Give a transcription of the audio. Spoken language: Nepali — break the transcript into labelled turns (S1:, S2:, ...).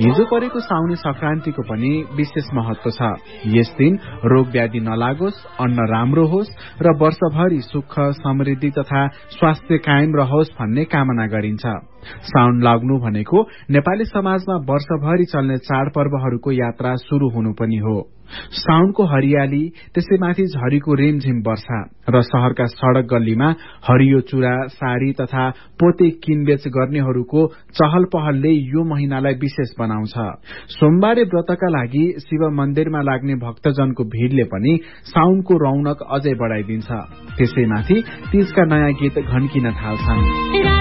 S1: हिजो परेको साउने संक्रान्तिको पनि विशेष महत्व छ। यस दिन रोग व्याधि नलागोस्, अन्न राम्रो होस् र वर्षभरि सुख समृद्धि तथा स्वास्थ्य कायम रहोस् भन्ने कामना गरिन्छ। साउन लाग्नु भनेको नेपाली समाजमा वर्षभरि चल्ने चाडपर्वहरूको यात्रा शुरू हुनु पनि हो। साउनको हरियाली, त्यसैमाथि झरीको रिमझिम वर्षा र शहरका सड़क गल्लीमा हरियो चुरा, साड़ी तथा पोते किनबेच गर्नेहरूको चहल पहलले यो महिनालाई विशेष बनाउँछ। सोमबारे व्रतका लागि शिव मन्दिरमा लाग्ने भक्तजनको भीड़ले पनि साउनको रौनक अझै बढ़ाइदिन्छ। त्यसैमाथि तीजका नयाँ गीत घन्किन थाल्छन्।